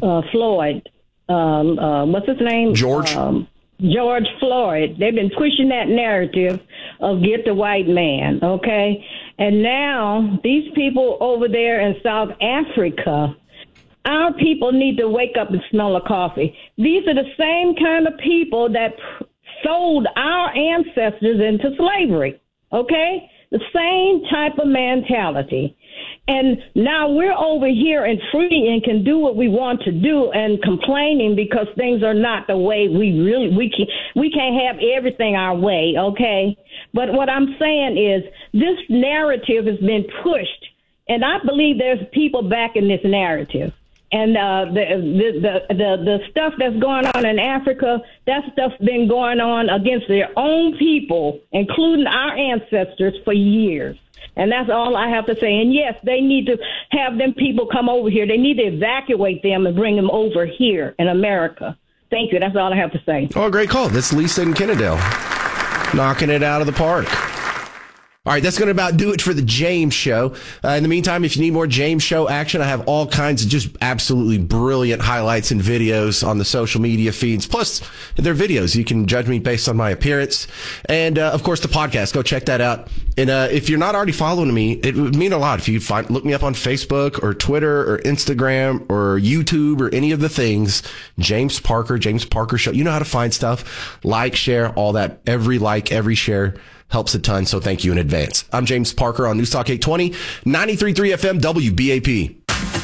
Floyd. What's his name? George Floyd. They've been pushing that narrative of get the white man, okay? And now these people over there in South Africa, our people need to wake up and smell the coffee. These are the same kind of people that sold our ancestors into slavery, okay? The same type of mentality. And now we're over here and free and can do what we want to do and complaining because things are not the way we can't have everything our way, okay? But what I'm saying is this narrative has been pushed, and I believe there's people backing this narrative. And the stuff that's going on in Africa, that stuff's been going on against their own people, including our ancestors, for years. And that's all I have to say. And, yes, they need to have them people come over here. They need to evacuate them and bring them over here in America. Thank you. That's all I have to say. Oh, great call. That's Lisa in Kennedale, knocking it out of the park. All right, that's going to about do it for the James Show. In the meantime, if you need more James Show action, I have all kinds of just absolutely brilliant highlights and videos on the social media feeds. Plus, they're videos. You can judge me based on my appearance. And, of course, the podcast. Go check that out. And if you're not already following me, it would mean a lot if you look me up on Facebook or Twitter or Instagram or YouTube or any of the things. James Parker Show. You know how to find stuff. Like, share, all that. Every like, every share helps a ton, so thank you in advance. I'm James Parker on News Talk 820, 93.3 FM, WBAP.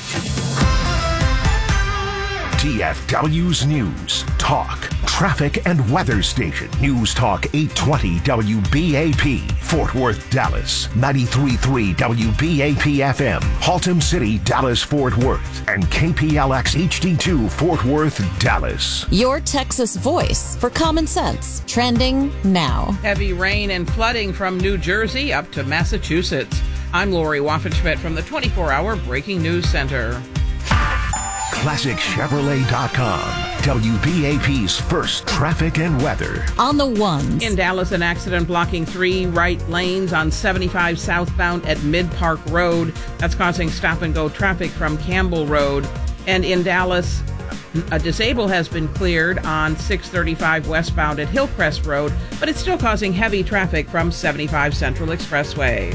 DFW's News, Talk, Traffic, and Weather Station. News Talk 820 WBAP, Fort Worth, Dallas. 93.3 WBAP FM, Haltom City, Dallas, Fort Worth. And KPLX HD2, Fort Worth, Dallas. Your Texas voice for common sense. Trending now. Heavy rain and flooding from New Jersey up to Massachusetts. I'm Lori Waffenschmidt from the 24-hour Breaking News Center. ClassicChevrolet.com. WBAP's first traffic and weather. On the ones. In Dallas, an accident blocking 3 right lanes on 75 southbound at Mid Park Road. That's causing stop-and-go traffic from Campbell Road. And in Dallas, a disabled has been cleared on 635 westbound at Hillcrest Road, but it's still causing heavy traffic from 75 Central Expressway.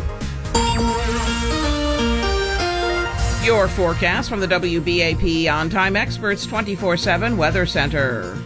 Your forecast from the WBAP On-Time Experts 24/7 Weather Center.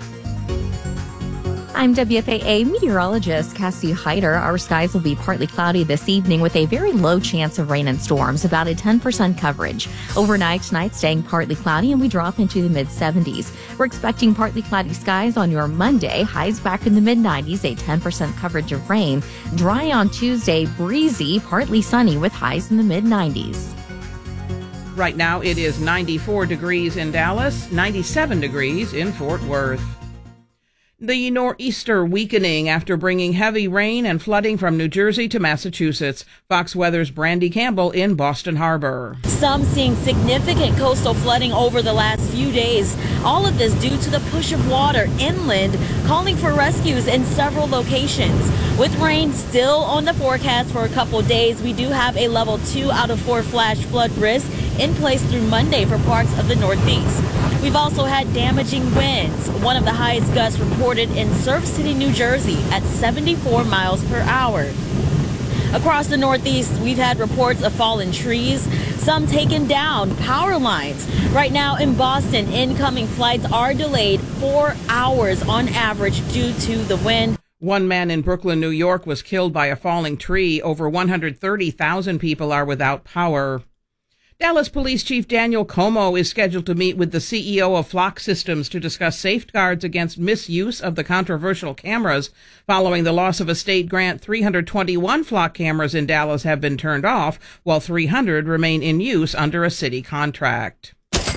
I'm WFAA meteorologist Cassie Hyder. Our skies will be partly cloudy this evening with a very low chance of rain and storms, about a 10% coverage. Overnight tonight staying partly cloudy and we drop into the mid-70s. We're expecting partly cloudy skies on your Monday, highs back in the mid-90s, a 10% coverage of rain. Dry on Tuesday, breezy, partly sunny with highs in the mid-90s. Right now it is 94 degrees in Dallas, 97 degrees in Fort Worth. The nor'easter weakening after bringing heavy rain and flooding from New Jersey to Massachusetts. Fox Weather's Brandy Campbell in Boston Harbor. Some seeing significant coastal flooding over the last few days. All of this due to the push of water inland, calling for rescues in several locations. With rain still on the forecast for a couple days, we do have a level 2 out of 4 flash flood risk in place through Monday for parts of the Northeast. We've also had damaging winds, one of the highest gusts reported in Surf City, New Jersey at 74 miles per hour. Across the Northeast, we've had reports of fallen trees, some taken down, power lines. Right now in Boston, incoming flights are delayed 4 hours on average due to the wind. One man in Brooklyn, New York was killed by a falling tree. Over 130,000 people are without power. Dallas Police Chief Daniel Como is scheduled to meet with the CEO of Flock Systems to discuss safeguards against misuse of the controversial cameras. Following the loss of a state grant, 321 Flock cameras in Dallas have been turned off, while 300 remain in use under a city contract.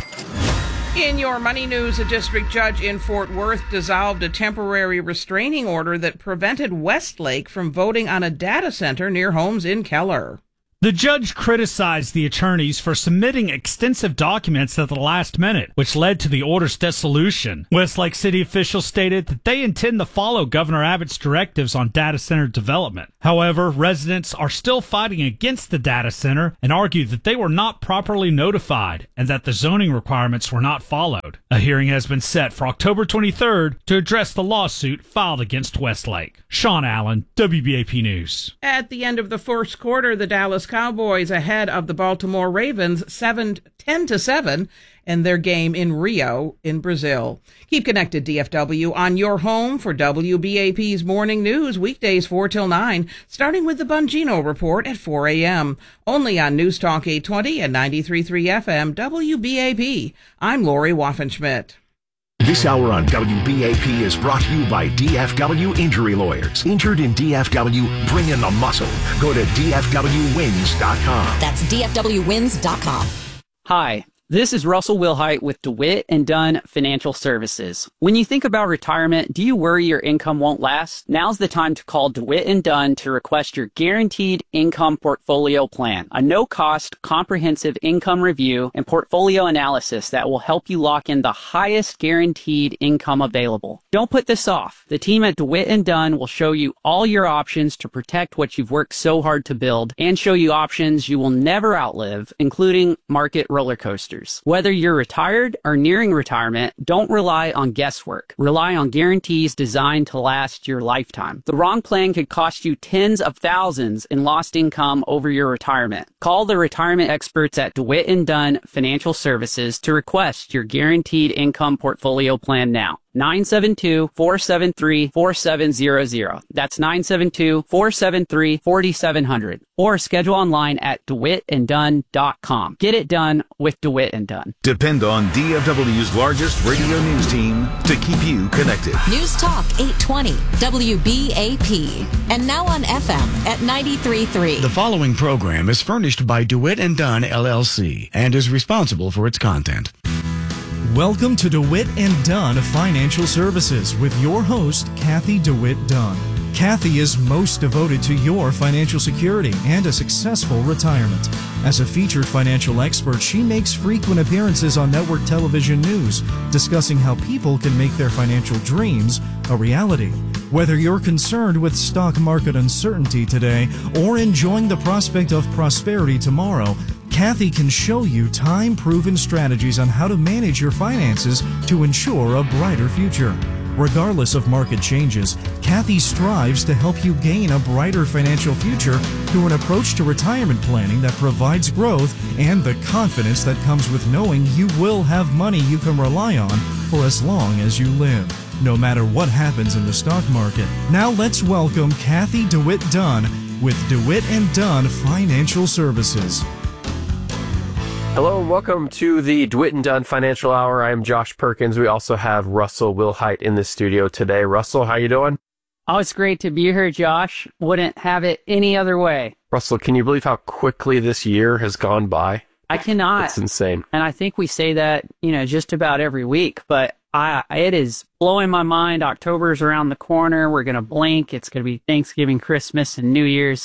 In your money news, a district judge in Fort Worth dissolved a temporary restraining order that prevented Westlake from voting on a data center near homes in Keller. The judge criticized the attorneys for submitting extensive documents at the last minute, which led to the order's dissolution. Westlake City officials stated that they intend to follow Governor Abbott's directives on data center development. However, residents are still fighting against the data center and argue that they were not properly notified and that the zoning requirements were not followed. A hearing has been set for October 23rd to address the lawsuit filed against Westlake. Sean Allen, WBAP News. At the end of the first quarter, the Dallas Cowboys ahead of the Baltimore Ravens 10-7 in their game in Rio in Brazil. Keep connected, DFW, on your home for WBAP's morning news weekdays 4 till 9, starting with the Bongino Report at 4 a.m. Only on News Talk 820 and 93.3 FM WBAP. I'm Lori Waffenschmidt. This hour on WBAP is brought to you by DFW Injury Lawyers. Injured in DFW, bring in the muscle. Go to DFWWins.com. That's DFWWins.com. Hi, this is Russell Wilhite with DeWitt & Dunn Financial Services. When you think about retirement, do you worry your income won't last? Now's the time to call DeWitt & Dunn to request your Guaranteed Income Portfolio Plan, a no-cost, comprehensive income review and portfolio analysis that will help you lock in the highest guaranteed income available. Don't put this off. The team at DeWitt & Dunn will show you all your options to protect what you've worked so hard to build and show you options you will never outlive, including market roller coasters. Whether you're retired or nearing retirement, don't rely on guesswork. Rely on guarantees designed to last your lifetime. The wrong plan could cost you tens of thousands in lost income over your retirement. Call the retirement experts at DeWitt & Dunn Financial Services to request your Guaranteed Income Portfolio Plan now. 972-473-4700. That's 972-473-4700. Or schedule online at DeWittandDunn.com. Get it done with DeWitt & Dunn. Depend on DFW's largest radio news team to keep you connected. News Talk 820 WBAP. And now on FM at 93.3. The following program is furnished by DeWitt & Dunn, LLC, and is responsible for its content. Welcome to DeWitt & Dunn Financial Services with your host, Kathy DeWitt Dunn. Kathy is most devoted to your financial security and a successful retirement. As a featured financial expert, she makes frequent appearances on network television news, discussing how people can make their financial dreams a reality. Whether you're concerned with stock market uncertainty today or enjoying the prospect of prosperity tomorrow, Kathy can show you time-proven strategies on how to manage your finances to ensure a brighter future. Regardless of market changes, Kathy strives to help you gain a brighter financial future through an approach to retirement planning that provides growth and the confidence that comes with knowing you will have money you can rely on for as long as you live, no matter what happens in the stock market. Now let's welcome Kathy DeWitt Dunn with DeWitt & Dunn Financial Services. Hello and welcome to the DeWitt & Dunn Financial Hour. I am Josh Perkins. We also have Russell Wilhite in the studio today. Russell, how you doing? Oh, it's great to be here, Josh. Wouldn't have it any other way. Russell, can you believe how quickly this year has gone by? I cannot. It's insane. And I think we say that, just about every week, but it is blowing my mind. October's around the corner. We're going to blink. It's going to be Thanksgiving, Christmas, and New Year's.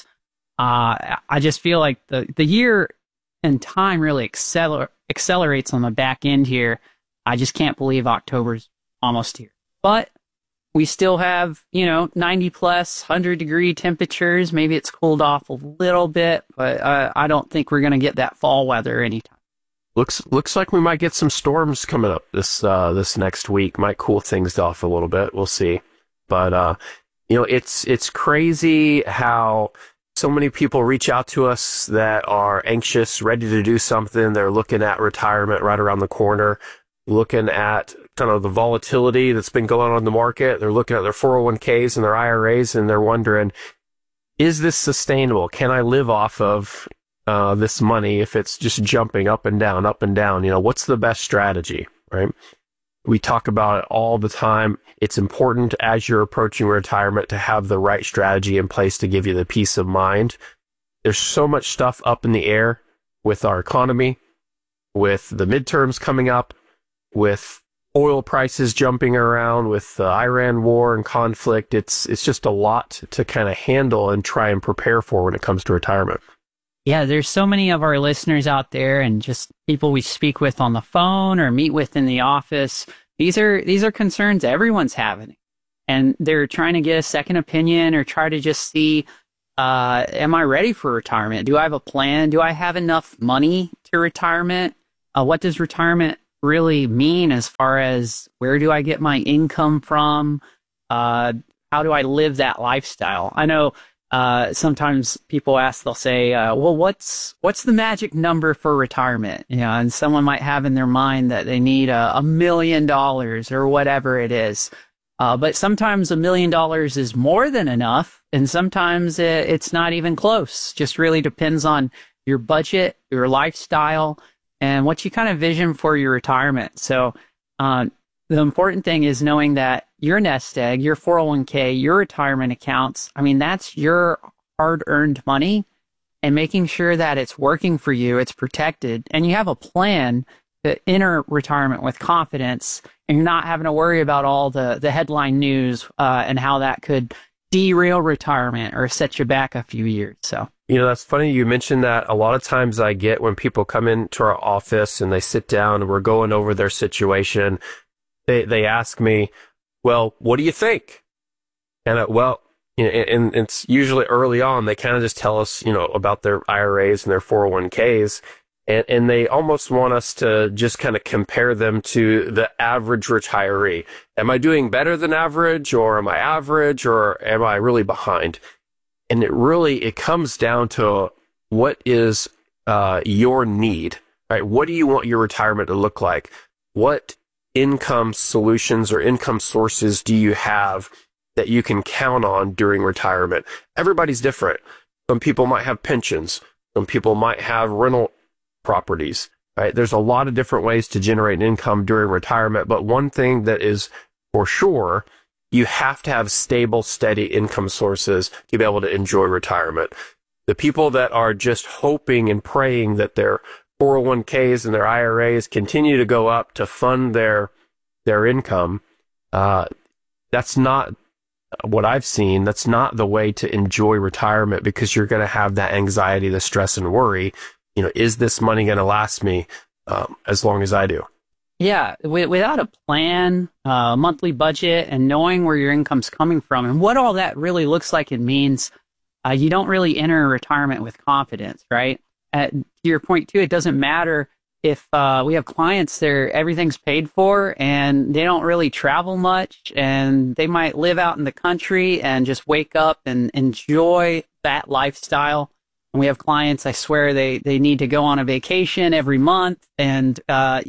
I just feel like the year and time really accelerates on the back end here. I just can't believe October's almost here. But we still have, 90 plus 100-degree temperatures. Maybe it's cooled off a little bit, but I don't think we're going to get that fall weather anytime. Looks like we might get some storms coming up this next week. Might cool things off a little bit. We'll see. But it's crazy how so many people reach out to us that are anxious, ready to do something. They're looking at retirement right around the corner, looking at kind of the volatility that's been going on in the market. They're looking at their 401ks and their IRAs, and they're wondering, is this sustainable? Can I live off of this money if it's just jumping up and down, up and down? What's the best strategy, right? We talk about it all the time. It's important as you're approaching retirement to have the right strategy in place to give you the peace of mind. There's so much stuff up in the air with our economy, with the midterms coming up, with oil prices jumping around, with the Iran war and conflict. It's just a lot to kind of handle and try and prepare for when it comes to retirement. Yeah, there's so many of our listeners out there and just people we speak with on the phone or meet with in the office. These are concerns everyone's having. And they're trying to get a second opinion or try to just see, am I ready for retirement? Do I have a plan? Do I have enough money to retirement? What does retirement really mean as far as where do I get my income from? How do I live that lifestyle? I know sometimes people ask, they'll say, well, what's the magic number for retirement? You know, and someone might have in their mind that they need $1 million or whatever it is. But sometimes $1 million is more than enough. And sometimes it's not even close. Just really depends on your budget, your lifestyle, and what you kind of vision for your retirement. So, the important thing is knowing that your nest egg, your 401k, your retirement accounts, I mean, that's your hard-earned money, and making sure that it's working for you, it's protected, and you have a plan to enter retirement with confidence, and you're not having to worry about all the headline news and how that could derail retirement or set you back a few years. So, you know, that's funny you mentioned that. A lot of times I get when people come into our office and they sit down and we're going over their situation, they ask me, well, what do you think? And and it's usually early on, they kind of just tell us, you know, about their IRAs and their 401ks. And they almost want us to just kind of compare them to the average retiree. Am I doing better than average, or am I average, or am I really behind? And it comes down to what is your need, right? What do you want your retirement to look like? What income solutions or income sources do you have that you can count on during retirement? Everybody's different. Some people might have pensions. Some people might have rental properties, right? There's a lot of different ways to generate an income during retirement, but one thing that is for sure, you have to have stable, steady income sources to be able to enjoy retirement. The people that are just hoping and praying that their 401ks and their IRAs continue to go up to fund their income, that's not what I've seen. That's not the way to enjoy retirement, because you're going to have that anxiety, the stress and worry. You know, is this money going to last me as long as I do? Yeah, without a plan, monthly budget, and knowing where your income's coming from and what all that really looks like and means, you don't really enter retirement with confidence, right? To your point, too, it doesn't matter if we have clients there, everything's paid for and they don't really travel much, and they might live out in the country and just wake up and enjoy that lifestyle. And we have clients, I swear, they need to go on a vacation every month, and,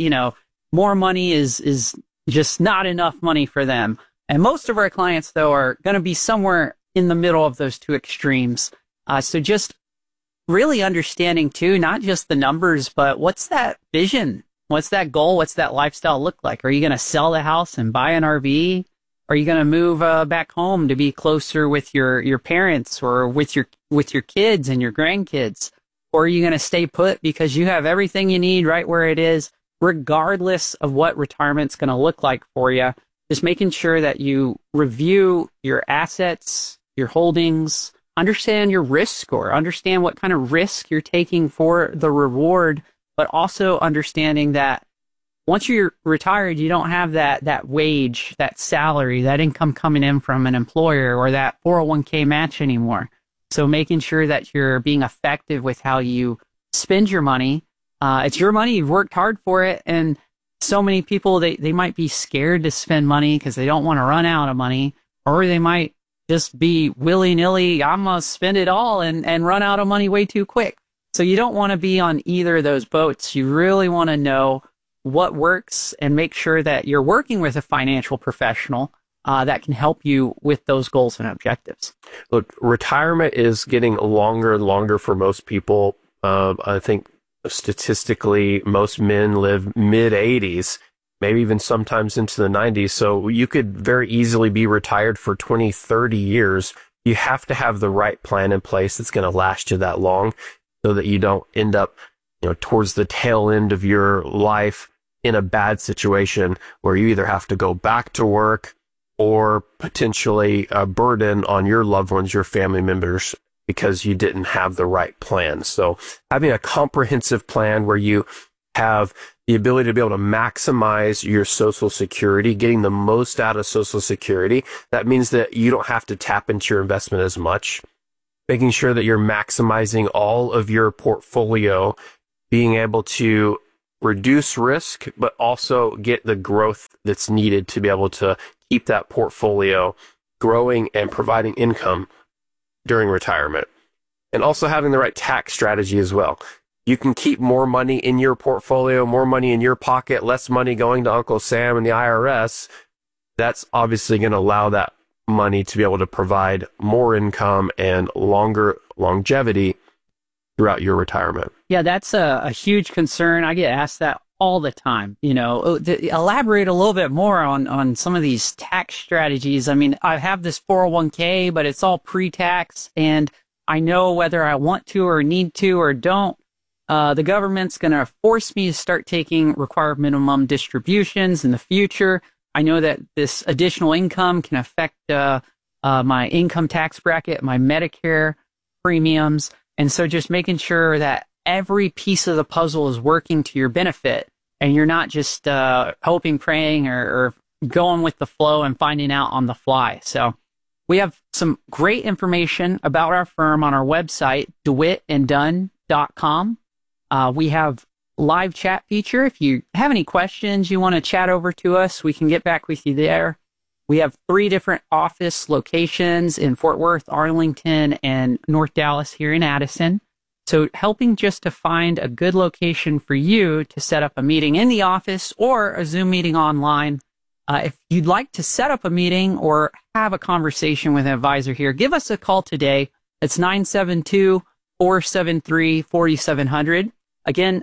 more money is just not enough money for them. And most of our clients, though, are going to be somewhere in the middle of those two extremes. So just really understanding, too, not just the numbers, but what's that vision? What's that goal? What's that lifestyle look like? Are you going to sell the house and buy an RV? Are you going to move back home to be closer with your parents or with your kids and your grandkids? Or are you going to stay put because you have everything you need right where it is, regardless of what retirement's going to look like for you? Just making sure that you review your assets, your holdings, understand your risk score, understand what kind of risk you're taking for the reward, but also understanding that once you're retired, you don't have that wage, that salary, that income coming in from an employer or that 401k match anymore. So making sure that you're being effective with how you spend your money. It's your money. You've worked hard for it. And so many people, they might be scared to spend money because they don't want to run out of money, or they might just be willy-nilly, I'm going to spend it all and run out of money way too quick. So you don't want to be on either of those boats. You really want to know what works and make sure that you're working with a financial professional that can help you with those goals and objectives. Look, retirement is getting longer and longer for most people. I think statistically, most men live mid-80s, maybe even sometimes into the 90s. So you could very easily be retired for 20, 30 years. You have to have the right plan in place that's going to last you that long, so that you don't end up, towards the tail end of your life in a bad situation where you either have to go back to work or potentially a burden on your loved ones, your family members, because you didn't have the right plan. So having a comprehensive plan where you have the ability to be able to maximize your Social Security, getting the most out of Social Security, that means that you don't have to tap into your investment as much. Making sure that you're maximizing all of your portfolio, being able to reduce risk, but also get the growth that's needed to be able to keep that portfolio growing and providing income during retirement. And also having the right tax strategy as well. You can keep more money in your portfolio, more money in your pocket, less money going to Uncle Sam and the IRS. That's obviously going to allow that money to be able to provide more income and longer longevity throughout your retirement. Yeah, that's a huge concern. I get asked that all the time. Elaborate a little bit more on some of these tax strategies. I mean, I have this 401k, but it's all pre-tax, and I know whether I want to or need to or don't. The government's going to force me to start taking required minimum distributions in the future. I know that this additional income can affect my income tax bracket, my Medicare premiums. And so just making sure that every piece of the puzzle is working to your benefit and you're not just hoping, praying, or going with the flow and finding out on the fly. So we have some great information about our firm on our website, DeWittandDunn.com. We have live chat feature. If you have any questions you want to chat over to us, we can get back with you there. We have 3 different office locations in Fort Worth, Arlington, and North Dallas here in Addison. So helping just to find a good location for you to set up a meeting in the office or a Zoom meeting online. If you'd like to set up a meeting or have a conversation with an advisor here, give us a call today. It's 972-473-4700. Again,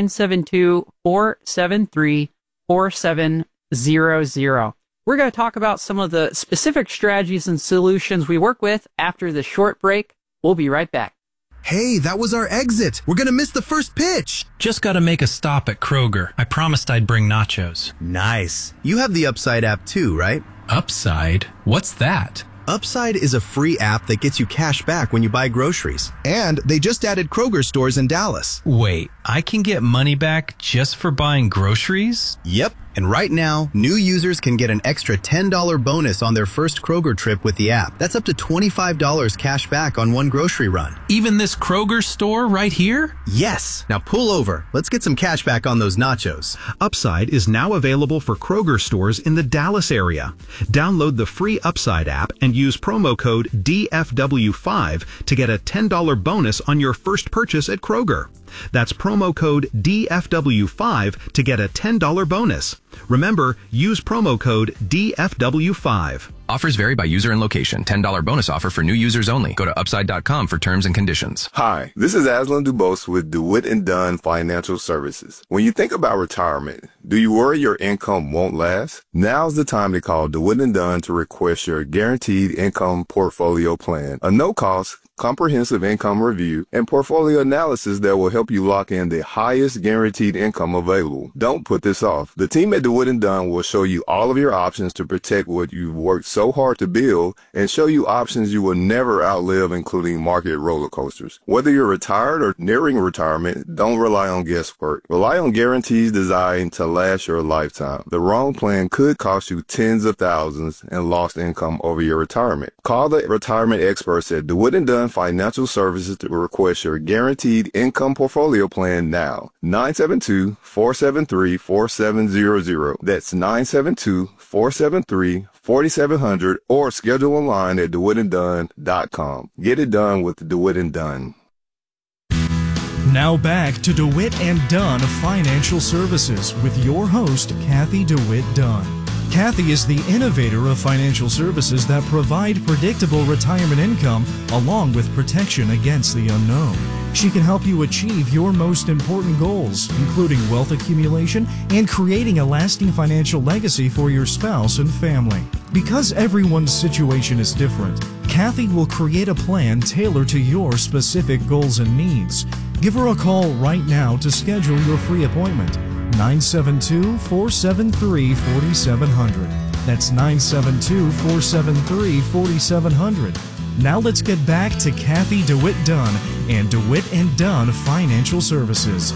972-473-4700. We're going to talk about some of the specific strategies and solutions we work with after the short break. We'll be right back. Hey, that was our exit. We're going to miss the first pitch. Just got to make a stop at Kroger. I promised I'd bring nachos. Nice. You have the Upside app too, right? Upside? What's that? Upside is a free app that gets you cash back when you buy groceries. And they just added Kroger stores in Dallas. Wait, I can get money back just for buying groceries? Yep. And right now, new users can get an extra $10 bonus on their first Kroger trip with the app. That's up to $25 cash back on one grocery run. Even this Kroger store right here? Yes. Now pull over. Let's get some cash back on those nachos. Upside is now available for Kroger stores in the Dallas area. Download the free Upside app and use promo code DFW5 to get a $10 bonus on your first purchase at Kroger. That's promo code DFW5 to get a $10 bonus. Remember, use promo code DFW5. Offers vary by user and location. $10 bonus offer for new users only. Go to Upside.com for terms and conditions. Hi, this is Aslan Dubose with DeWitt & Dunn Financial Services. When you think about retirement, do you worry your income won't last? Now's the time to call DeWitt & Dunn to request your Guaranteed Income Portfolio Plan, a no-cost, comprehensive income review, and portfolio analysis that will help you lock in the highest guaranteed income available. Don't put this off. The team at DeWitt & Dunn will show you all of your options to protect what you've worked so hard to build and show you options you will never outlive, including market roller coasters. Whether you're retired or nearing retirement, don't rely on guesswork. Rely on guarantees designed to last your lifetime. The wrong plan could cost you tens of thousands and lost income over your retirement. Call the retirement experts at DeWitt & Dunn Financial Services to request your Guaranteed Income Portfolio Plan now. 972-473-4700. That's 972-473-4700 or schedule online at DeWittandDunn.com. Get it done with DeWitt & Dunn. Now back to DeWitt & Dunn Financial Services with your host, Kathy DeWitt Dunn. Kathy is the innovator of financial services that provide predictable retirement income along with protection against the unknown. She can help you achieve your most important goals, including wealth accumulation and creating a lasting financial legacy for your spouse and family. Because everyone's situation is different, Kathy will create a plan tailored to your specific goals and needs. Give her a call right now to schedule your free appointment. 972-473-4700. That's 972-473-4700. Now let's get back to Kathy DeWitt Dunn and DeWitt & Dunn Financial Services.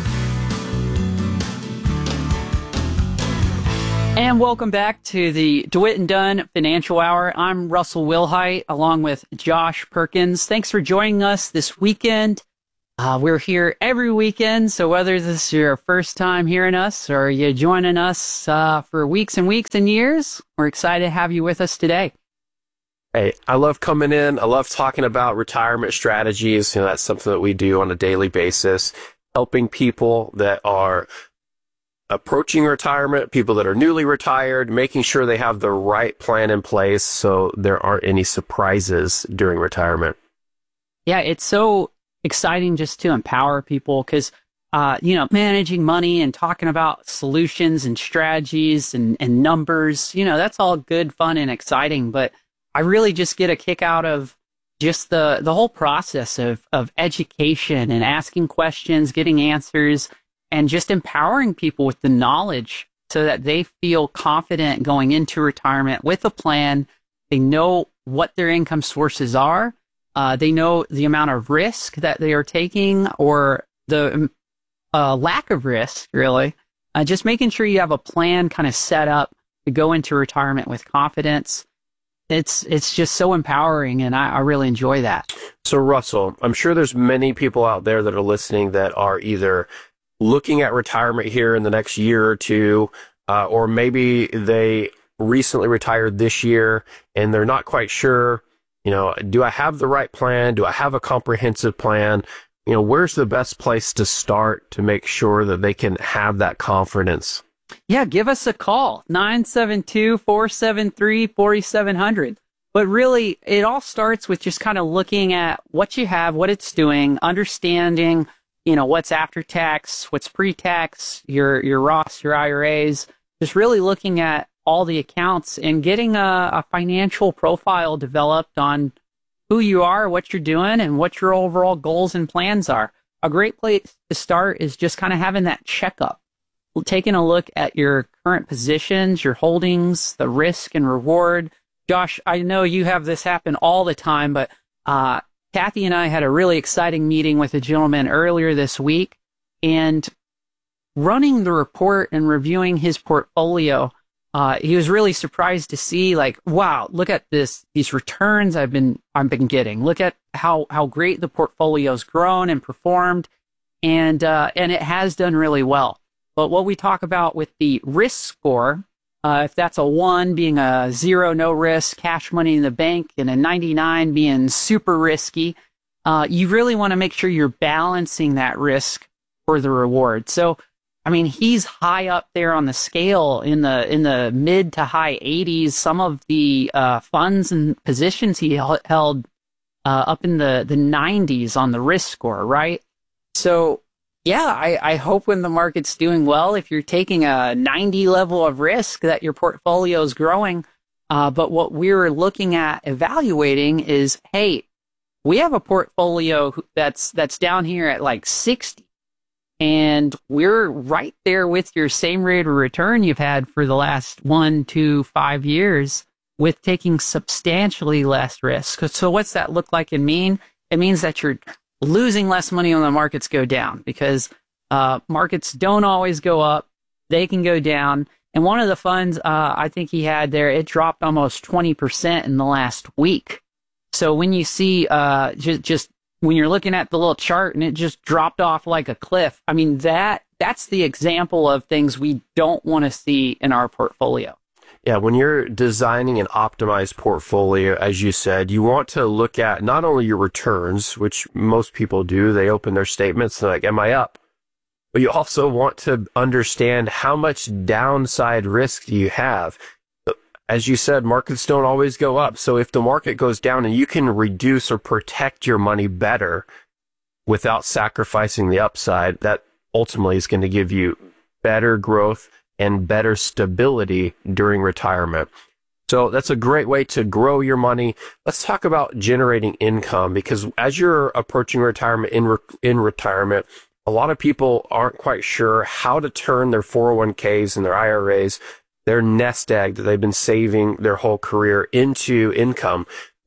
And welcome back to the DeWitt & Dunn Financial Hour. I'm Russell Wilhite along with Josh Perkins. Thanks for joining us this weekend. We're here every weekend, so whether this is your first time hearing us or you're joining us for weeks and weeks and years, we're excited to have you with us today. Hey, I love coming in. I love talking about retirement strategies. That's something that we do on a daily basis, helping people that are approaching retirement, people that are newly retired, making sure they have the right plan in place so there aren't any surprises during retirement. Yeah, it's so exciting just to empower people because, managing money and talking about solutions and strategies and numbers, that's all good, fun, and exciting. But I really just get a kick out of just the whole process of education and asking questions, getting answers, and just empowering people with the knowledge so that they feel confident going into retirement with a plan. They know what their income sources are. They know the amount of risk that they are taking or the lack of risk, really. Just making sure you have a plan kind of set up to go into retirement with confidence. It's just so empowering, and I really enjoy that. So, Russell, I'm sure there's many people out there that are listening that are either looking at retirement here in the next year or two, or maybe they recently retired this year and they're not quite sure, do I have the right plan? Do I have a comprehensive plan? Where's the best place to start to make sure that they can have that confidence? Yeah, give us a call, 972-473-4700. But really, it all starts with just kind of looking at what you have, what it's doing, understanding, what's after tax, what's pre-tax, your Roths, your IRAs, just really looking at all the accounts and getting a financial profile developed on who you are, what you're doing, and what your overall goals and plans are. A great place to start is just kind of having that checkup, taking a look at your current positions, your holdings, the risk and reward. Josh, I know you have this happen all the time, but Kathy and I had a really exciting meeting with a gentleman earlier this week, and running the report and reviewing his portfolio, he was really surprised to see, wow, look at these returns I've been getting. Look at how great the portfolio's grown and performed, and it has done really well. But what we talk about with the risk score, if that's a 1 being a 0, no risk, cash money in the bank, and a 99 being super risky, you really want to make sure you're balancing that risk for the reward. So, he's high up there on the scale in the mid to high 80s. Some of the funds and positions he held up in the 90s on the risk score, right? So, yeah, I hope when the market's doing well, if you're taking a 90 level of risk, that your portfolio is growing. But what we're looking at evaluating is, hey, we have a portfolio that's down here at 60. And we're right there with your same rate of return you've had for the last 1, 2, 5 years with taking substantially less risk. So what's that look like and mean? It means that you're losing less money when the markets go down because markets don't always go up. They can go down. And one of the funds I think he had there, it dropped almost 20% in the last week. So when you see just when you're looking at the little chart and it just dropped off like a cliff, that's the example of things we don't want to see in our portfolio. Yeah, when you're designing an optimized portfolio, as you said, you want to look at not only your returns, which most people do, they open their statements and am I up? But you also want to understand how much downside risk do you have. As you said, markets don't always go up. So if the market goes down and you can reduce or protect your money better without sacrificing the upside, that ultimately is going to give you better growth and better stability during retirement. So that's a great way to grow your money. Let's talk about generating income, because as you're approaching retirement, in retirement, a lot of people aren't quite sure how to turn their 401ks and their IRAs, their nest egg that they've been saving their whole career, into income.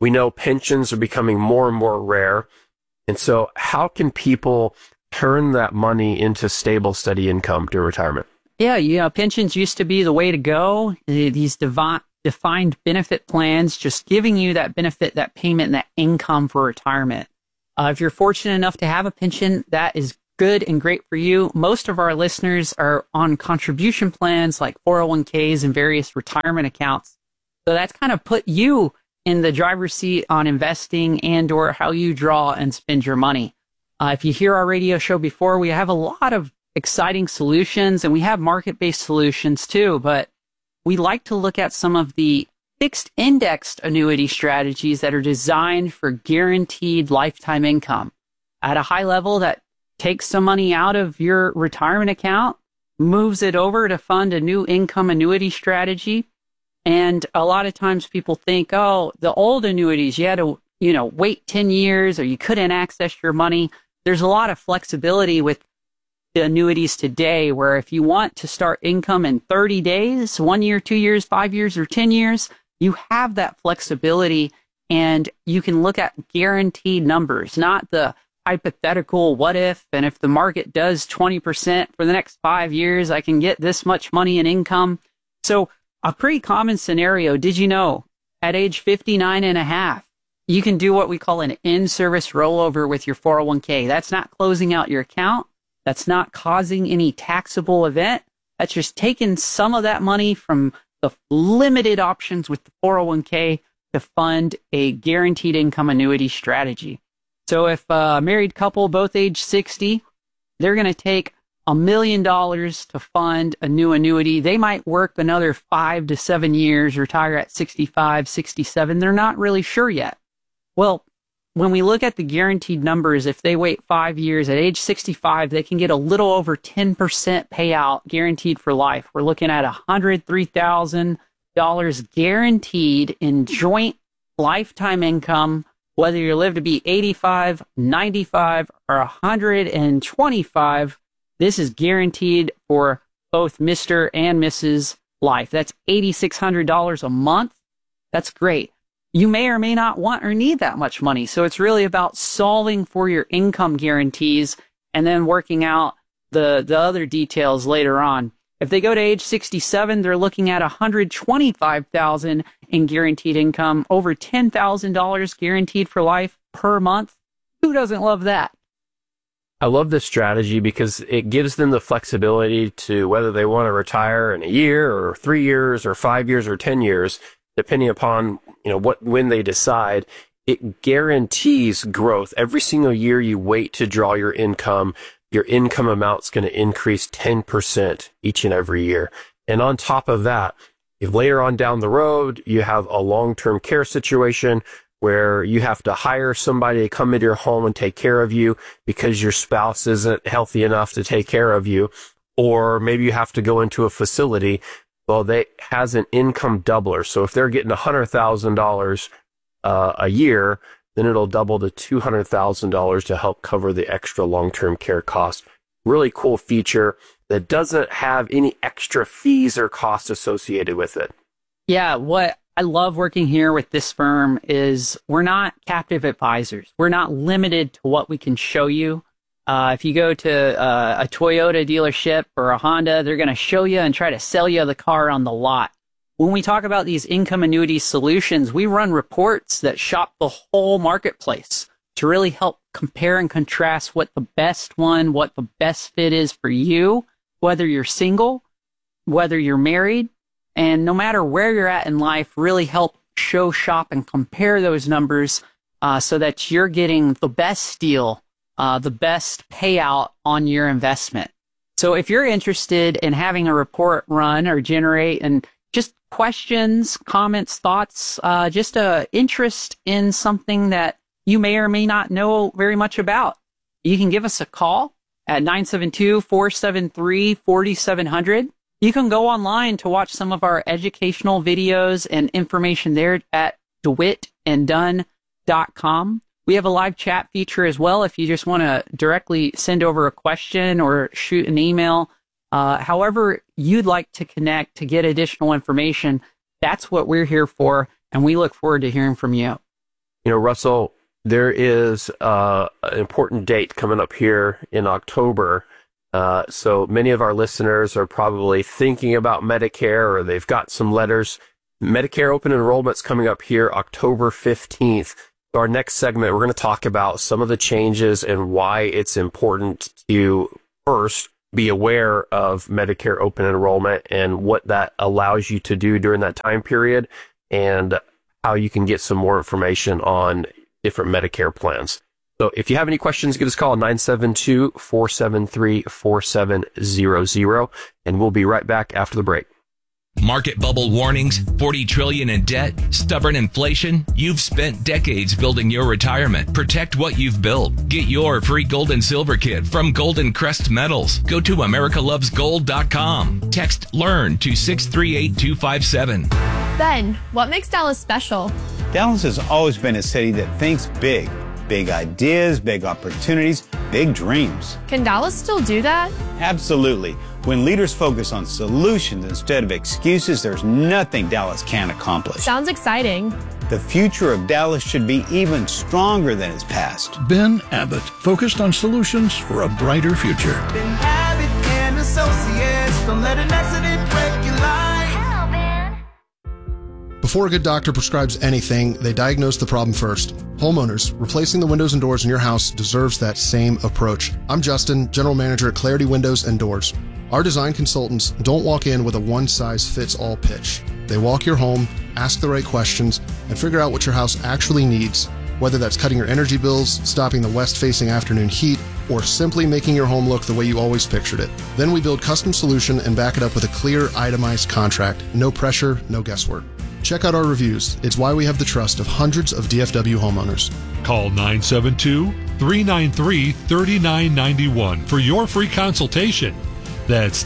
We know pensions are becoming more and more rare. And so how can people turn that money into stable, steady income to retirement? Yeah, pensions used to be the way to go. These defined benefit plans, just giving you that benefit, that payment, and that income for retirement. If you're fortunate enough to have a pension, that is good and great for you. Most of our listeners are on contribution plans like 401ks and various retirement accounts. So that's kind of put you in the driver's seat on investing and or how you draw and spend your money. If you hear our radio show before, we have a lot of exciting solutions, and we have market-based solutions too, but we like to look at some of the fixed indexed annuity strategies that are designed for guaranteed lifetime income. At a high level, that takes some money out of your retirement account, moves it over to fund a new income annuity strategy. And a lot of times people think, oh, the old annuities, you had to, wait 10 years or you couldn't access your money. There's a lot of flexibility with the annuities today, where if you want to start income in 30 days, 1 year, 2 years, 5 years, or 10 years, you have that flexibility, and you can look at guaranteed numbers, not the hypothetical what if, and if the market does 20% for the next 5 years, I can get this much money in income. So a pretty common scenario, did you know, at age 59 and a half, you can do what we call an in-service rollover with your 401k. That's not closing out your account. That's not causing any taxable event. That's just taking some of that money from the limited options with the 401k to fund a guaranteed income annuity strategy. So if a married couple, both age 60, they're going to take $1 million to fund a new annuity. They might work another 5 to 7 years, retire at 65, 67. They're not really sure yet. Well, when we look at the guaranteed numbers, if they wait 5 years, at age 65, they can get a little over 10% payout guaranteed for life. We're looking at $103,000 guaranteed in joint lifetime income, whether you live to be 85, 95, or 125. This is guaranteed for both Mr. and Mrs. Life. That's $8,600 a month. That's great. You may or may not want or need that much money. So it's really about solving for your income guarantees and then working out the other details later on. If they go to age 67, they're looking at $125,000 in guaranteed income, over $10,000 guaranteed for life per month. Who doesn't love that? I love this strategy because it gives them the flexibility to whether they want to retire in a year or 3 years or 5 years or 10 years, depending upon when they decide. It guarantees growth. Every single year you wait to draw your income amount's going to increase 10% each and every year. And on top of that, if later on down the road you have a long-term care situation where you have to hire somebody to come into your home and take care of you because your spouse isn't healthy enough to take care of you, or maybe you have to go into a facility, well, that has an income doubler. So if they're getting $100,000 a year, then it'll double to $200,000 to help cover the extra long-term care cost. Really cool feature that doesn't have any extra fees or costs associated with it. Yeah, what I love working here with this firm is we're not captive advisors. We're not limited to what we can show you. If you go to a Toyota dealership or a Honda, they're going to show you and try to sell you the car on the lot. When we talk about these income annuity solutions, we run reports that shop the whole marketplace to really help compare and contrast what the best fit is for you, whether you're single, whether you're married, and no matter where you're at in life, really help show, shop, and compare those numbers so that you're getting the best deal, the best payout on your investment. So if you're interested in having a report run or generate and just questions, comments, thoughts, just a interest in something that you may or may not know very much about, you can give us a call at 972-473-4700. You can go online to watch some of our educational videos and information there at DeWittandDunn.com. We have a live chat feature as well if you just want to directly send over a question or shoot an email. However you'd like to connect to get additional information, that's what we're here for, and we look forward to hearing from you. Russell, there is an important date coming up here in October. So many of our listeners are probably thinking about Medicare, or they've got some letters. Medicare open enrollment's coming up here October 15th. Our next segment, we're going to talk about some of the changes and why it's important to first be aware of Medicare open enrollment and what that allows you to do during that time period, and how you can get some more information on different Medicare plans. So if you have any questions, give us a call at 972-473-4700, and we'll be right back after the break. Market bubble warnings, $40 trillion in debt, stubborn inflation. You've spent decades building your retirement. Protect what you've built. Get your free gold and silver kit from Golden Crest Metals. Go to americalovesgold.com. Text LEARN to 638-257. Ben, what makes Dallas special? Dallas has always been a city that thinks big. Big ideas, big opportunities, big dreams. Can Dallas still do that? Absolutely. When leaders focus on solutions instead of excuses, there's nothing Dallas can't accomplish. Sounds exciting. The future of Dallas should be even stronger than its past. Ben Abbott, focused on solutions for a brighter future. Ben Abbott and Associates, don't let an accident break your life. Before a good doctor prescribes anything, they diagnose the problem first. Homeowners, replacing the windows and doors in your house deserves that same approach. I'm Justin, General Manager at Clarity Windows and Doors. Our design consultants don't walk in with a one-size-fits-all pitch. They walk your home, ask the right questions, and figure out what your house actually needs, whether that's cutting your energy bills, stopping the west-facing afternoon heat, or simply making your home look the way you always pictured it. Then we build custom solution and back it up with a clear, itemized contract. No pressure, no guesswork. Check out our reviews. It's why we have the trust of hundreds of DFW homeowners. Call 972-393-3991 for your free consultation. That's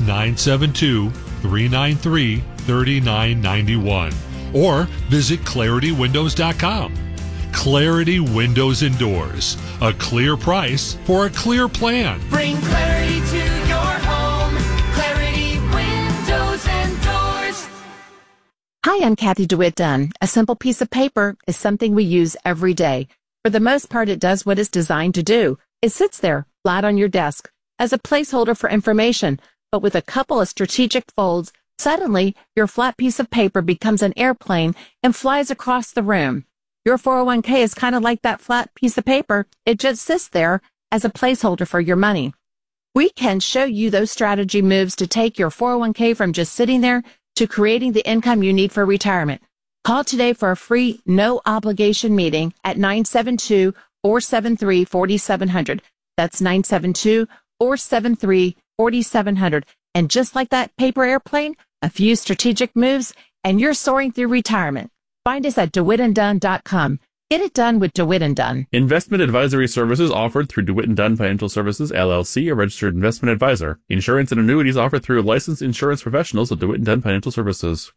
972-393-3991. Or visit ClarityWindows.com. Clarity Windows and Doors. A clear price for a clear plan. Bring clarity to your home. Clarity Windows and Doors. Hi, I'm Kathy DeWitt Dunn. A simple piece of paper is something we use every day. For the most part, it does what it's designed to do. It sits there, flat on your desk, as a placeholder for information. But with a couple of strategic folds, suddenly your flat piece of paper becomes an airplane and flies across the room. Your 401k is kind of like that flat piece of paper. It just sits there as a placeholder for your money. We can show you those strategy moves to take your 401k from just sitting there to creating the income you need for retirement. Call today for a free, no-obligation meeting at 972-473-4700. That's 972-473-4700. And just like that paper airplane, a few strategic moves, and you're soaring through retirement. Find us at DeWittandDunn.com. Get it done with DeWitt & Dunn. Investment advisory services offered through DeWitt & Dunn Financial Services, LLC, a registered investment advisor. Insurance and annuities offered through licensed insurance professionals of DeWitt & Dunn Financial Services.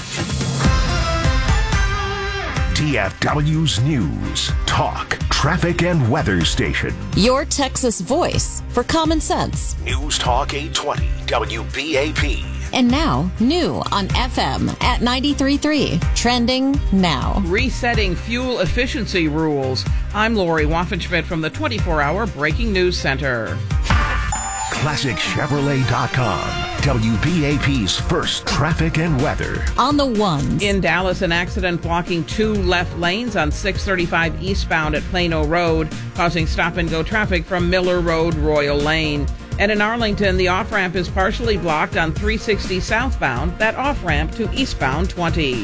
DFW's News, Talk, Traffic, and Weather Station. Your Texas voice for common sense. News Talk 820, WBAP. And now, new on FM at 93.3. Trending now. Resetting fuel efficiency rules. I'm Lori Waffenschmidt from the 24-hour Breaking News Center. ClassicChevrolet.com. WBAP's first traffic and weather. On the ones. In Dallas, an accident blocking two left lanes on 635 eastbound at Plano Road, causing stop-and-go traffic from Miller Road, Royal Lane. And in Arlington, the off-ramp is partially blocked on 360 southbound, that off-ramp to eastbound 20.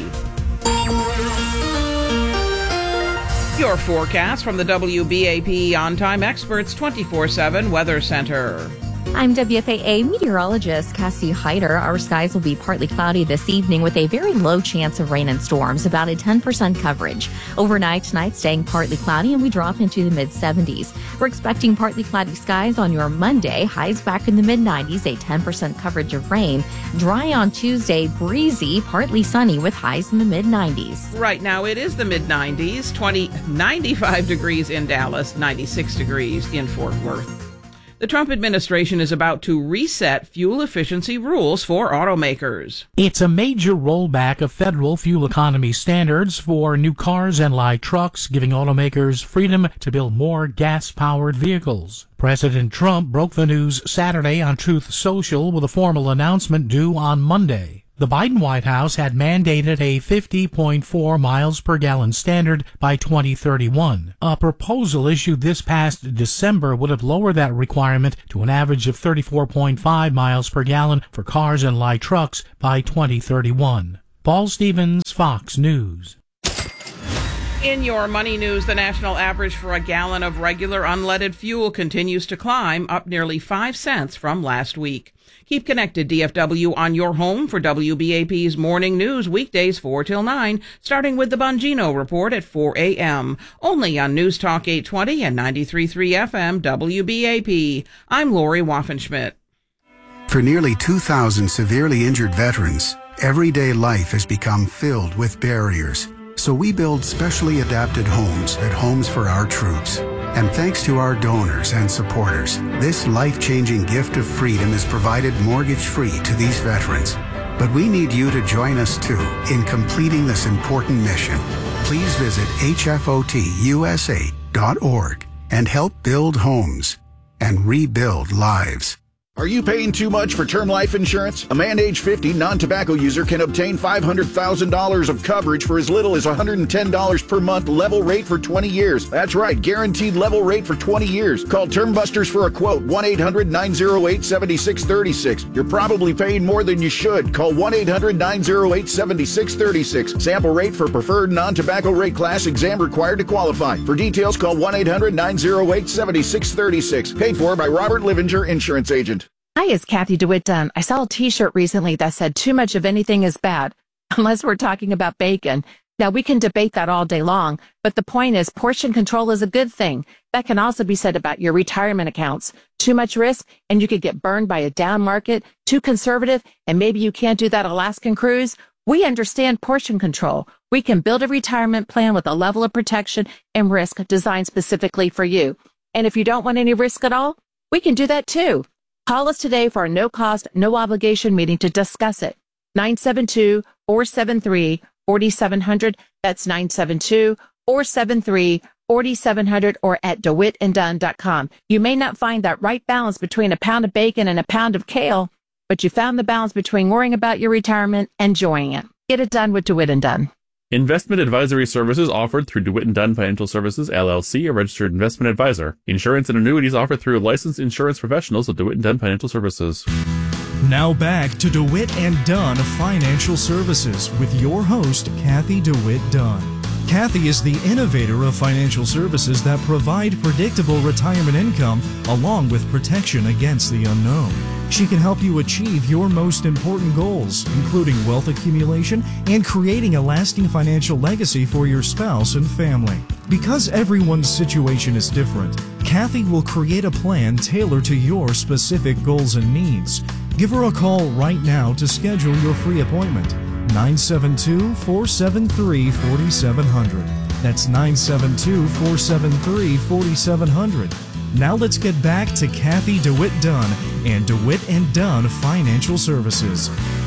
Your forecast from the WBAP On-Time Experts 24/7 Weather Center. I'm WFAA meteorologist Cassie Hyder. Our skies will be partly cloudy this evening with a very low chance of rain and storms, about a 10% coverage. Overnight tonight staying partly cloudy and we drop into the mid-70s. We're expecting partly cloudy skies on your Monday, highs back in the mid-90s, a 10% coverage of rain. Dry on Tuesday, breezy, partly sunny with highs in the mid-90s. Right now it is the mid-90s, 95 degrees in Dallas, 96 degrees in Fort Worth. The Trump administration is about to reset fuel efficiency rules for automakers. It's a major rollback of federal fuel economy standards for new cars and light trucks, giving automakers freedom to build more gas-powered vehicles. President Trump broke the news Saturday on Truth Social with a formal announcement due on Monday. The Biden White House had mandated a 50.4 miles per gallon standard by 2031. A proposal issued this past December would have lowered that requirement to an average of 34.5 miles per gallon for cars and light trucks by 2031. Paul Stevens, Fox News. In your money news, the national average for a gallon of regular unleaded fuel continues to climb, up nearly 5 cents from last week. Keep connected, DFW, on your home for WBAP's morning news weekdays 4 till 9, starting with the Bongino Report at 4 a.m. Only on News Talk 820 and 93.3 FM WBAP. I'm Lori Waffenschmidt. For nearly 2,000 severely injured veterans, everyday life has become filled with barriers. So we build specially adapted homes at Homes for Our Troops. And thanks to our donors and supporters, this life-changing gift of freedom is provided mortgage-free to these veterans. But we need you to join us too in completing this important mission. Please visit hfotusa.org and help build homes and rebuild lives. Are you paying too much for term life insurance? A man age 50 non-tobacco user can obtain $500,000 of coverage for as little as $110 per month, level rate for 20 years. That's right, guaranteed level rate for 20 years. Call Term Busters for a quote, 1-800-908-7636. You're probably paying more than you should. Call 1-800-908-7636. Sample rate for preferred non-tobacco rate class, exam required to qualify. For details, call 1-800-908-7636. Paid for by Robert Livinger, Insurance Agent. Hi, it's Kathy DeWitt Dunn. I saw a t-shirt recently that said too much of anything is bad, unless we're talking about bacon. Now, we can debate that all day long, but the point is portion control is a good thing. That can also be said about your retirement accounts. Too much risk, and you could get burned by a down market. Too conservative, and maybe you can't do that Alaskan cruise. We understand portion control. We can build a retirement plan with a level of protection and risk designed specifically for you. And if you don't want any risk at all, we can do that too. Call us today for a no-cost, no-obligation meeting to discuss it. 972-473-4700. That's 972-473-4700 or at DeWittandDunn.com. You may not find that right balance between a pound of bacon and a pound of kale, but you found the balance between worrying about your retirement and enjoying it. Get it done with DeWitt and Dunn. Investment advisory services offered through DeWitt & Dunn Financial Services, LLC, a registered investment advisor. Insurance and annuities offered through licensed insurance professionals of DeWitt & Dunn Financial Services. Now back to DeWitt & Dunn Financial Services with your host, Kathy DeWitt Dunn. Kathy is the innovator of financial services that provide predictable retirement income along with protection against the unknown. She can help you achieve your most important goals, including wealth accumulation and creating a lasting financial legacy for your spouse and family. Because everyone's situation is different, Kathy will create a plan tailored to your specific goals and needs. Give her a call right now to schedule your free appointment. 972-473-4700. That's 972-473-4700. Now let's get back to Kathy DeWitt Dunn and DeWitt & Dunn Financial Services.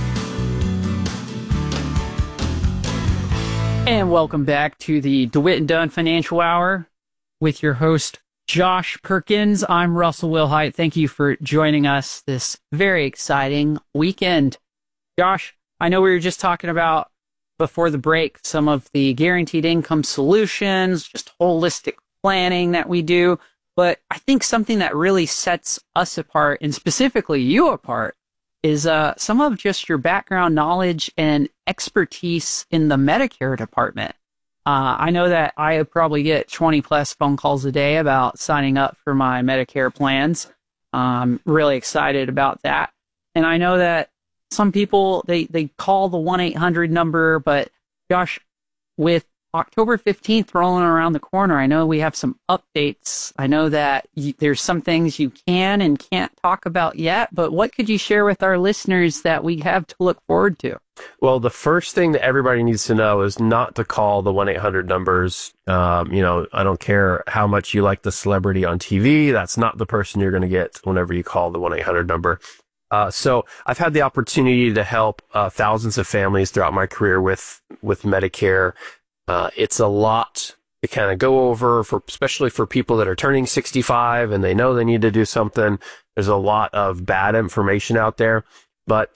And welcome back to the DeWitt & Dunn Financial Hour with your host, Josh Perkins. I'm Russell Wilhite. Thank you for joining us this very exciting weekend. Josh, I know we were just talking about before the break some of the guaranteed income solutions, just holistic planning that we do. But I think something that really sets us apart, and specifically you apart, is some of just your background knowledge and expertise in the Medicare department. I know that I probably get 20 plus phone calls a day about signing up for my Medicare plans. I'm really excited about that. And I know that some people, they call the 1-800 number, but Josh, with October 15th rolling around the corner. I know we have some updates. I know that there's some things you can and can't talk about yet, but what could you share with our listeners that we have to look forward to? Well, the first thing that everybody needs to know is not to call the 1-800 numbers. I don't care how much you like the celebrity on TV. That's not the person you're going to get whenever you call the 1-800 number. So I've had the opportunity to help thousands of families throughout my career with Medicare. It's a lot to kind of go over, especially for people that are turning 65 and they know they need to do something. There's a lot of bad information out there. But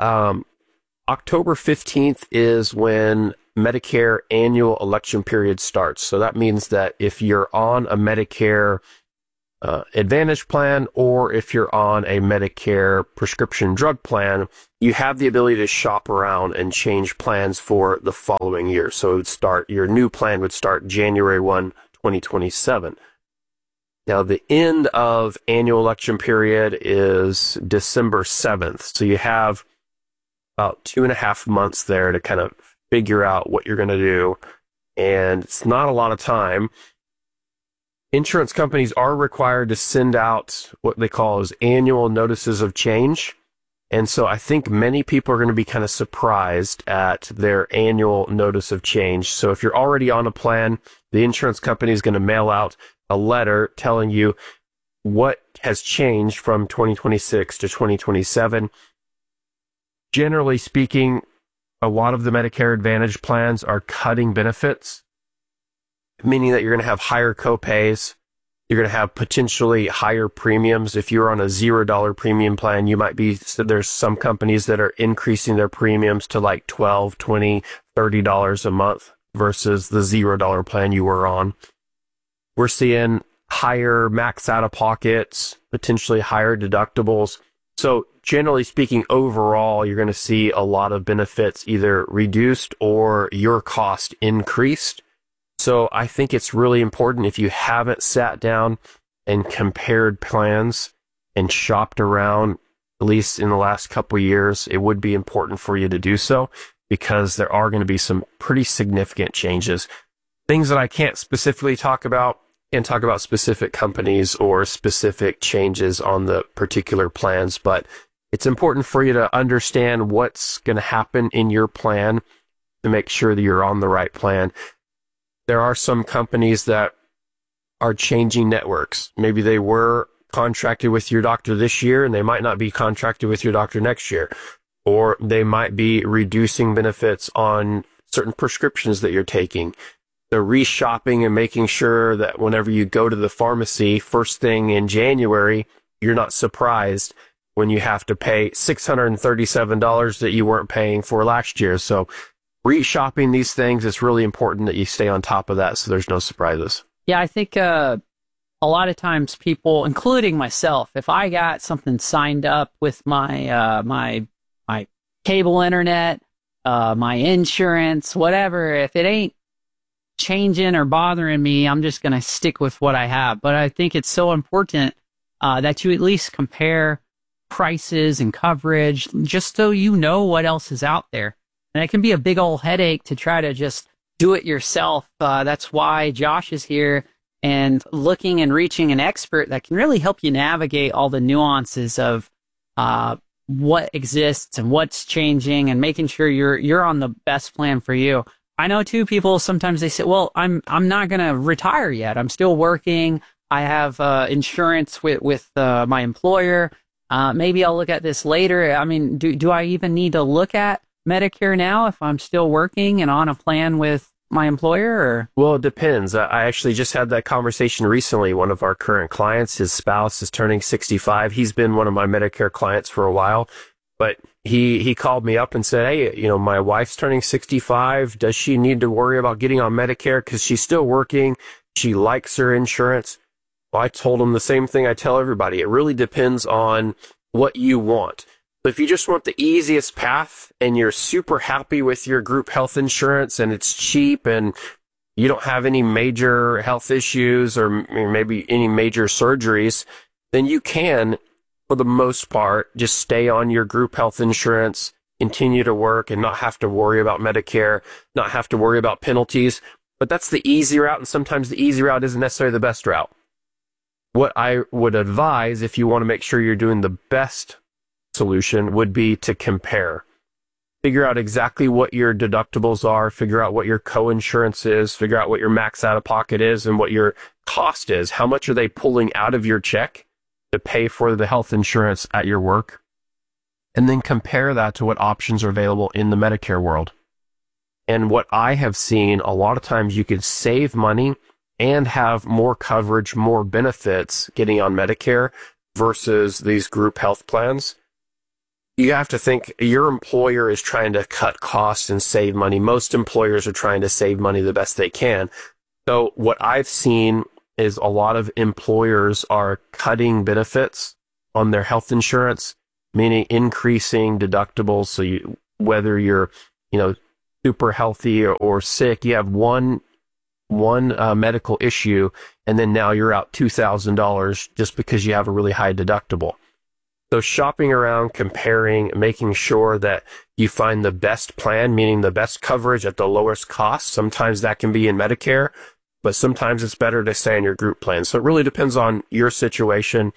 October 15th is when Medicare annual election period starts. So that means that if you're on a Medicare Advantage plan, or if you're on a Medicare prescription drug plan, you have the ability to shop around and change plans for the following year. So your new plan would start January 1, 2027. Now, the end of annual election period is December 7th. So you have about 2.5 months there to kind of figure out what you're going to do. And it's not a lot of time. Insurance companies are required to send out what they call as annual notices of change. And so I think many people are going to be kind of surprised at their annual notice of change. So if you're already on a plan, the insurance company is going to mail out a letter telling you what has changed from 2026 to 2027. Generally speaking, a lot of the Medicare Advantage plans are cutting benefits, meaning that you're going to have higher copays. You're going to have potentially higher premiums. If you're on a $0 premium plan, there's some companies that are increasing their premiums to like $12, $20, $30 a month versus the $0 plan you were on. We're seeing higher max out-of-pockets, potentially higher deductibles. So generally speaking, overall, you're going to see a lot of benefits either reduced or your cost increased. So I think it's really important, if you haven't sat down and compared plans and shopped around, at least in the last couple of years, it would be important for you to do so, because there are going to be some pretty significant changes. Things that I can't specifically talk about, and talk about specific companies or specific changes on the particular plans, but it's important for you to understand what's going to happen in your plan to make sure that you're on the right plan. There are some companies that are changing networks. Maybe they were contracted with your doctor this year and they might not be contracted with your doctor next year. Or they might be reducing benefits on certain prescriptions that you're taking. So reshopping and making sure that whenever you go to the pharmacy first thing in January, you're not surprised when you have to pay $637 that you weren't paying for last year. So reshopping these things, it's really important that you stay on top of that so there's no surprises. Yeah, I think a lot of times people, including myself, if I got something signed up with my my cable internet, my insurance, whatever, if it ain't changing or bothering me, I'm just going to stick with what I have. But I think it's so important that you at least compare prices and coverage just so you know what else is out there. And it can be a big old headache to try to just do it yourself. That's why Josh is here and looking and reaching an expert that can really help you navigate all the nuances of what exists and what's changing and making sure you're on the best plan for you. I know too, people sometimes they say, well, I'm not going to retire yet. I'm still working. I have insurance with my employer. Maybe I'll look at this later. I mean, do I even need to look at Medicare now if I'm still working and on a plan with my employer? Or? Well, it depends. I actually just had that conversation recently. One of our current clients, his spouse is turning 65. He's been one of my Medicare clients for a while, but he called me up and said, hey, my wife's turning 65. Does she need to worry about getting on Medicare? Because she's still working. She likes her insurance. Well, I told him the same thing I tell everybody. It really depends on what you want. So if you just want the easiest path and you're super happy with your group health insurance and it's cheap and you don't have any major health issues or maybe any major surgeries, then you can, for the most part, just stay on your group health insurance, continue to work and not have to worry about Medicare, not have to worry about penalties. But that's the easy route, and sometimes the easy route isn't necessarily the best route. What I would advise, if you want to make sure you're doing the best solution, would be to compare. Figure out exactly what your deductibles are, figure out what your co-insurance is, figure out what your max out-of-pocket is, and what your cost is. How much are they pulling out of your check to pay for the health insurance at your work? And then compare that to what options are available in the Medicare world. And what I have seen, a lot of times you could save money and have more coverage, more benefits getting on Medicare versus these group health plans. You have to think your employer is trying to cut costs and save money. Most employers are trying to save money the best they can. So what I've seen is a lot of employers are cutting benefits on their health insurance, meaning increasing deductibles. So whether you're, super healthy or sick, you have one medical issue, and then now you're out $2,000 just because you have a really high deductible. So shopping around, comparing, making sure that you find the best plan, meaning the best coverage at the lowest cost. Sometimes that can be in Medicare, but sometimes it's better to stay in your group plan. So it really depends on your situation.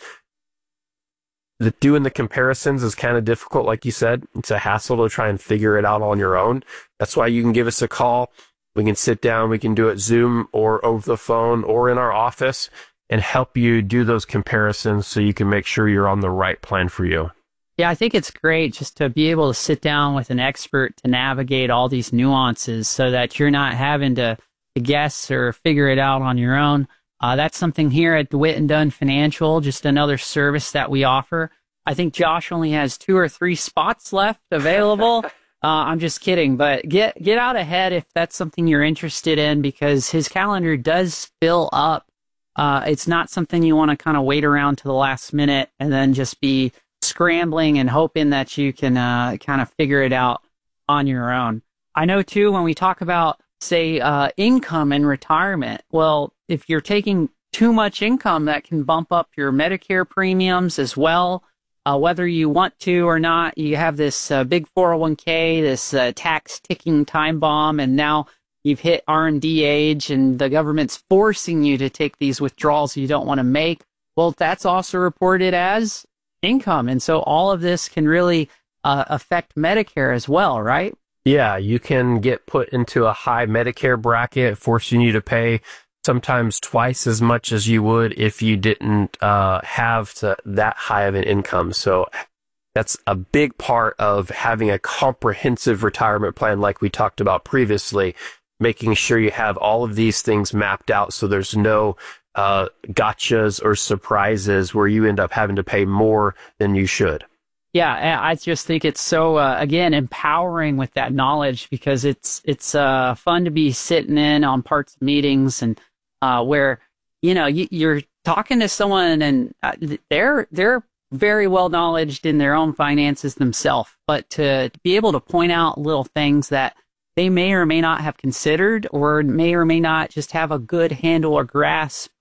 Doing the comparisons is kind of difficult, like you said. It's a hassle to try and figure it out on your own. That's why you can give us a call. We can sit down. We can do it Zoom or over the phone or in our office and help you do those comparisons so you can make sure you're on the right plan for you. Yeah, I think it's great just to be able to sit down with an expert to navigate all these nuances so that you're not having to guess or figure it out on your own. That's something here at DeWitt and Dunn Financial, just another service that we offer. I think Josh only has 2 or 3 spots left available. I'm just kidding, but get out ahead if that's something you're interested in, because his calendar does fill up. It's not something you want to kind of wait around to the last minute and then just be scrambling and hoping that you can kind of figure it out on your own. I know, too, when we talk about, say, income and retirement, well, if you're taking too much income, that can bump up your Medicare premiums as well. Whether you want to or not, you have this big 401k, this tax ticking time bomb, and now you've hit R&D age, and the government's forcing you to take these withdrawals you don't want to make. Well, that's also reported as income, and so all of this can really affect Medicare as well, right? Yeah, you can get put into a high Medicare bracket, forcing you to pay sometimes twice as much as you would if you didn't have that high of an income. So that's a big part of having a comprehensive retirement plan like we talked about previously, making sure you have all of these things mapped out so there's no gotchas or surprises where you end up having to pay more than you should. Yeah, I just think it's so, again, empowering with that knowledge, because it's fun to be sitting in on parts of meetings and where, you're talking to someone and they're very well knowledged in their own finances themselves, but to be able to point out little things that they may or may not have considered or may not just have a good handle or grasp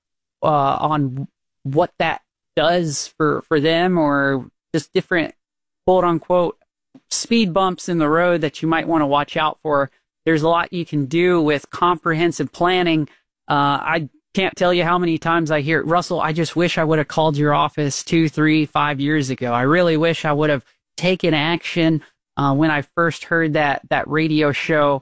on what that does for them, or just different quote unquote speed bumps in the road that you might want to watch out for. There's a lot you can do with comprehensive planning. I can't tell you how many times I hear, Russell, I just wish I would have called your office 2, 3, 5 years ago. I really wish I would have taken action when I first heard that radio show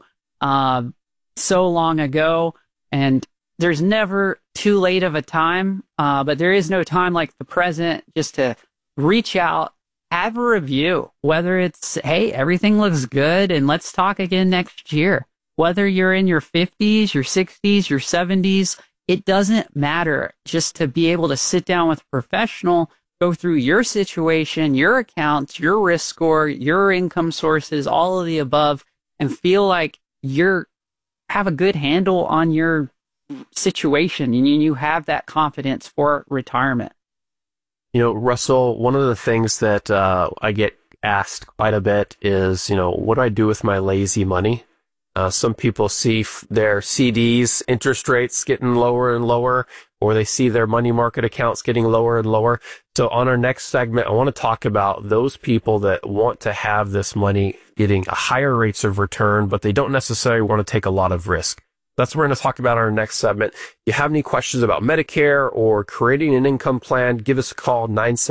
so long ago. And there's never too late of a time, but there is no time like the present just to reach out, have a review, whether it's, hey, everything looks good and let's talk again next year. Whether you're in your 50s, your 60s, your 70s, it doesn't matter. Just to be able to sit down with a professional, go through your situation, your accounts, your risk score, your income sources, all of the above, and feel like have a good handle on your situation and you have that confidence for retirement. Russell, one of the things that I get asked quite a bit is, what do I do with my lazy money? Some people see their CDs interest rates getting lower and lower, or they see their money market accounts getting lower and lower. So on our next segment, I want to talk about those people that want to have this money getting higher rates of return, but they don't necessarily want to take a lot of risk. That's what we're going to talk about in our next segment. If you have any questions about Medicare or creating an income plan, give us a call,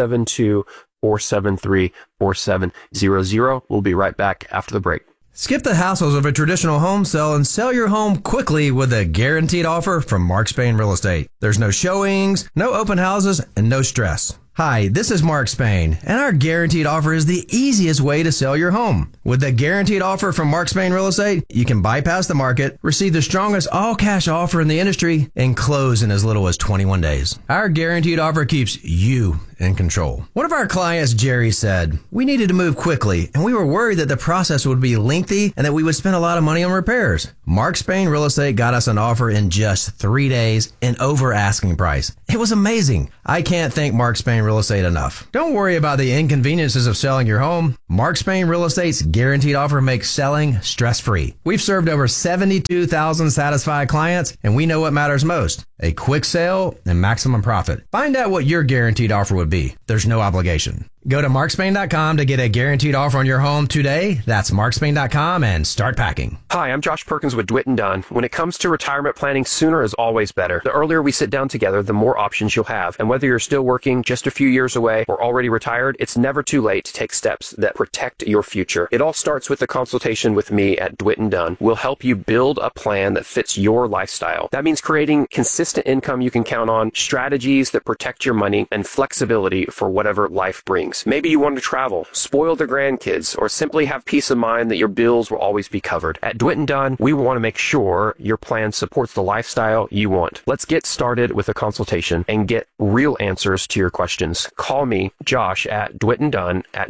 972-473-4700. We'll be right back after the break. Skip the hassles of a traditional home sale and sell your home quickly with a guaranteed offer from Mark Spain Real Estate. There's no showings, no open houses, and no stress. Hi, this is Mark Spain, and our guaranteed offer is the easiest way to sell your home. With the guaranteed offer from Mark Spain Real Estate, you can bypass the market, receive the strongest all-cash offer in the industry, and close in as little as 21 days. Our guaranteed offer keeps you in control. One of our clients, Jerry, said, we needed to move quickly, and we were worried that the process would be lengthy and that we would spend a lot of money on repairs. Mark Spain Real Estate got us an offer in just 3 days and over asking price. It was amazing. I can't thank Mark Spain Real Estate enough. Don't worry about the inconveniences of selling your home. Mark Spain Real Estate's guaranteed offer makes selling stress-free. We've served over 72,000 satisfied clients, and we know what matters most: a quick sale and maximum profit. Find out what your guaranteed offer would be. There's no obligation. Go to markspain.com to get a guaranteed offer on your home today. That's markspain.com and start packing. Hi, I'm Josh Perkins with DeWitt & Dunn. When it comes to retirement planning, sooner is always better. The earlier we sit down together, the more options you'll have. And whether you're still working, just a few years away, or already retired, it's never too late to take steps that protect your future. It all starts with a consultation with me at DeWitt & Dunn. We'll help you build a plan that fits your lifestyle. That means creating consistent income you can count on, strategies that protect your money, and flexibility for whatever life brings. Maybe you want to travel, spoil the grandkids, or simply have peace of mind that your bills will always be covered. At DeWitt & Dunn, we want to make sure your plan supports the lifestyle you want. Let's get started with a consultation and get real answers to your questions. Call me, Josh, at DeWitt & Dunn at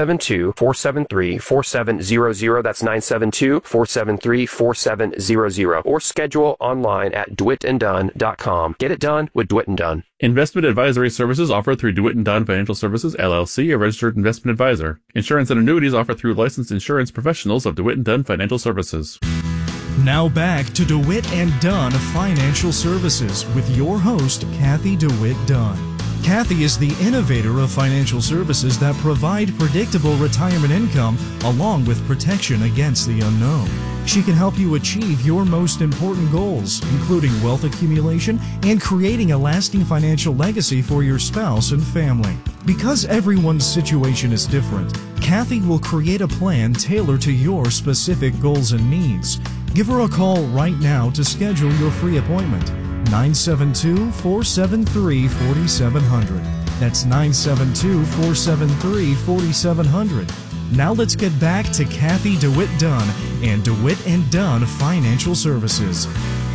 972-473-4700. That's 972-473-4700. Or schedule online at DeWittandDunn.com. Get it done with DeWitt & Dunn. Investment advisory services offered through DeWitt & Dunn Financial Services, LLC, a registered investment advisor. Insurance and annuities offered through licensed insurance professionals of DeWitt & Dunn Financial Services. Now back to DeWitt & Dunn Financial Services with your host, Kathy DeWitt Dunn. Kathy is the innovator of financial services that provide predictable retirement income along with protection against the unknown. She can help you achieve your most important goals, including wealth accumulation and creating a lasting financial legacy for your spouse and family. Because everyone's situation is different, Kathy will create a plan tailored to your specific goals and needs. Give her a call right now to schedule your free appointment. 972-473-4700. That's 972-473-4700. Now let's get back to Kathy DeWitt Dunn and DeWitt & Dunn Financial Services.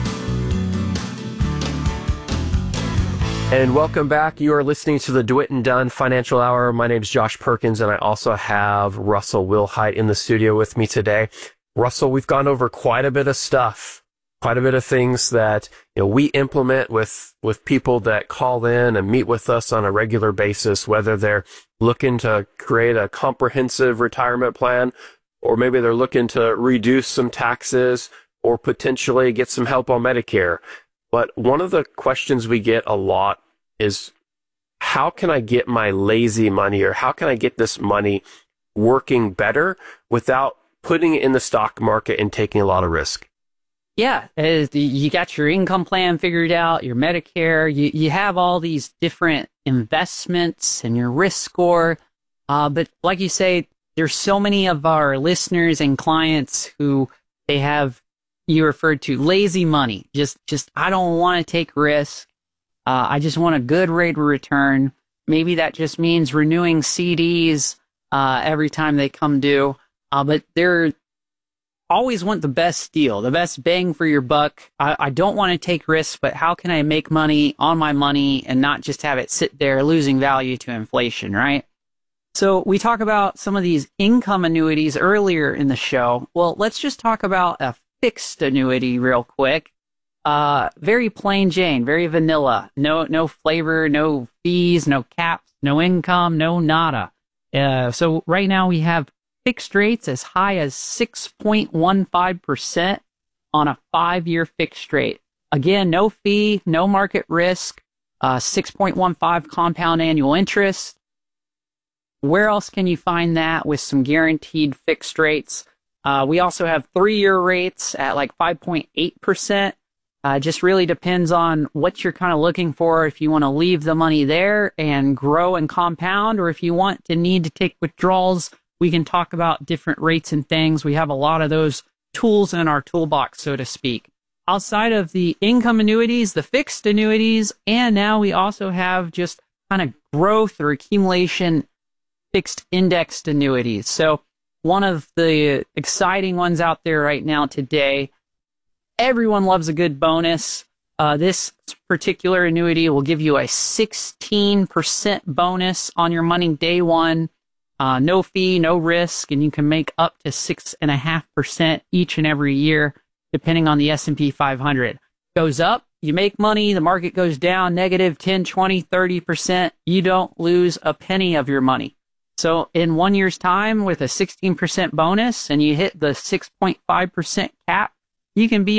And welcome back. You are listening to the DeWitt & Dunn Financial Hour. My name is Josh Perkins, and I also have Russell Wilhite in the studio with me today. Russell, we've gone over quite a bit of stuff, quite a bit of things that we implement with people that call in and meet with us on a regular basis, whether they're looking to create a comprehensive retirement plan, or maybe they're looking to reduce some taxes or potentially get some help on Medicare. But one of the questions we get a lot is, how can I get my lazy money, or how can I get this money working better without putting it in the stock market and taking a lot of risk? Yeah, you got your income plan figured out, your Medicare, you have all these different investments and your risk score. But like you say, there's so many of our listeners and clients who they have, you referred to, lazy money. Just I don't want to take risks. I just want a good rate of return. Maybe that just means renewing CDs every time they come due. But they're always want the best deal, the best bang for your buck. I don't want to take risks, but how can I make money on my money and not just have it sit there losing value to inflation, right? So we talk about some of these income annuities earlier in the show. Well, let's just talk about a fixed annuity real quick. Very plain Jane, very vanilla. No flavor, no fees, no caps, no income, no nada. So right now we have fixed rates as high as 6.15% on a 5-year fixed rate. Again, no fee, no market risk, 6.15 compound annual interest. Where else can you find that with some guaranteed fixed rates? We also have 3-year rates at like 5.8%. Just really depends on what you're kind of looking for. If you want to leave the money there and grow and compound, or if you want to need to take withdrawals, we can talk about different rates and things. We have a lot of those tools in our toolbox, so to speak. Outside of the income annuities, the fixed annuities, and now we also have just kind of growth or accumulation fixed indexed annuities. So one of the exciting ones out there right now today, everyone loves a good bonus. This particular annuity will give you a 16% bonus on your money day one. No fee, no risk, and you can make up to 6.5% each and every year, depending on the S&P 500. Goes up, you make money. The market goes down, negative 10, 20, 30%. You don't lose a penny of your money. So in 1 year's time with a 16% bonus and you hit the 6.5% cap, you can be